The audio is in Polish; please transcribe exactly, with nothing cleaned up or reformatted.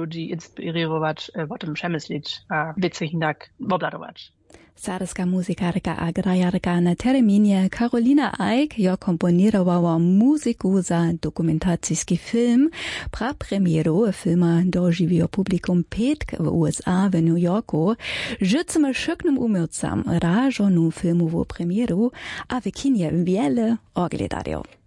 ludzi inspirować, o tym przemyśleć, a wiecie tak obladować. Sarska muzykarka a grajarka na terminie Karolina Eick jo komponirowała muzyku za dokumentacijski film. Pra premieru filma doživijo publikum petk w U S A w New Yorku. Życzymy szyknym umiejętcom rażonu filmową premieru, a w kinie wiele oglądają.